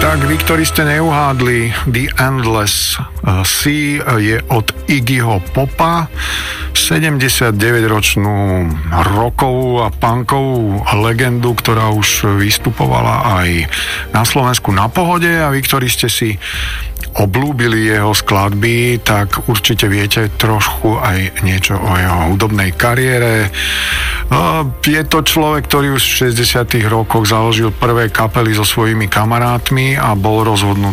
Tak vy, ktorí ste neuhádli, The Endless Sea je od Iggyho Popa, 79-ročnú rockovú a punkovú legendu, ktorá už vystupovala aj na Slovensku na Pohode, a vy, ktorí ste si obľúbili jeho skladby, tak určite viete trošku aj niečo o jeho hudobnej kariére. Je to človek, ktorý už v 60. rokoch založil prvé kapely so svojimi kamarátmi a bol rozhodnutý